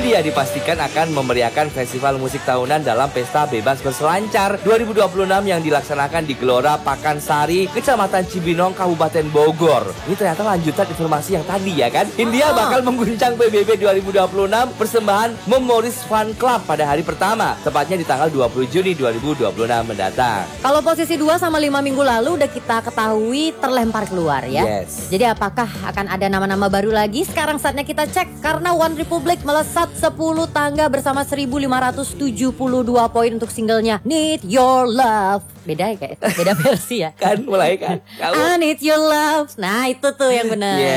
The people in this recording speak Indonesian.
India dipastikan akan memeriahkan festival musik tahunan dalam Pesta Bebas Berselancar 2026 yang dilaksanakan di Gelora Pakansari, Kecamatan Cibinong, Kabupaten Bogor. Ini ternyata lanjutan informasi yang tadi ya kan. India bakal mengguncang PBB 2026 persembahan Memories Fan Club pada hari pertama, tepatnya di tanggal 20 Juni 2026 mendatang. Kalau posisi 2 sama 5 minggu lalu udah kita ketahui terlempar keluar ya. Yes. Jadi apakah akan ada nama-nama baru lagi? Sekarang saatnya kita cek karena One Republic melesat 10 tangga bersama 1.572 poin untuk singlenya Need Your Love. Beda ya kayak beda versi ya. Kan mulai kan. I need your love. Nah itu tuh yang benar.